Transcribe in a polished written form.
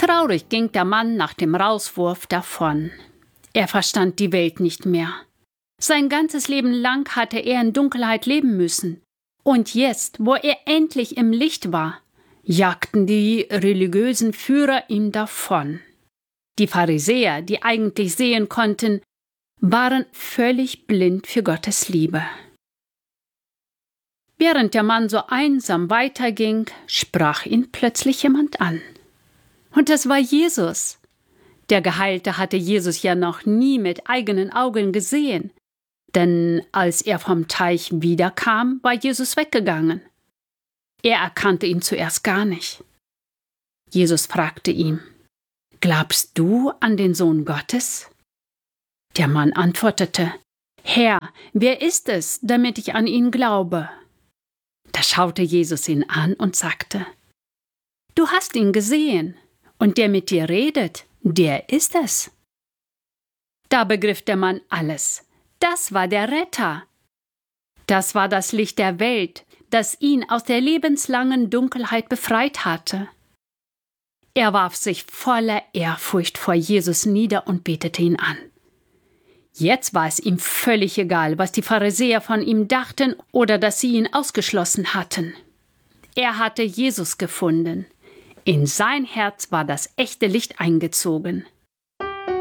Traurig ging der Mann nach dem Rauswurf davon. Er verstand die Welt nicht mehr. Sein ganzes Leben lang hatte er in Dunkelheit leben müssen. Und jetzt, wo er endlich im Licht war, jagten die religiösen Führer ihm davon. Die Pharisäer, die eigentlich sehen konnten, waren völlig blind für Gottes Liebe. Während der Mann so einsam weiterging, sprach ihn plötzlich jemand an. Und es war Jesus. Der Geheilte hatte Jesus ja noch nie mit eigenen Augen gesehen, denn als er vom Teich wiederkam, war Jesus weggegangen. Er erkannte ihn zuerst gar nicht. Jesus fragte ihn: Glaubst du an den Sohn Gottes? Der Mann antwortete: Herr, wer ist es, damit ich an ihn glaube? Da schaute Jesus ihn an und sagte: Du hast ihn gesehen, und der mit dir redet, der ist es. Da begriff der Mann alles. Das war der Retter. Das war das Licht der Welt, das ihn aus der lebenslangen Dunkelheit befreit hatte. Er warf sich voller Ehrfurcht vor Jesus nieder und betete ihn an. Jetzt war es ihm völlig egal, was die Pharisäer von ihm dachten oder dass sie ihn ausgeschlossen hatten. Er hatte Jesus gefunden. In sein Herz war das echte Licht eingezogen.